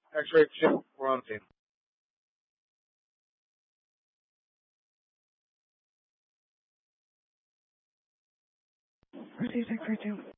X-ray 2, we're on the team. Received X-ray 2.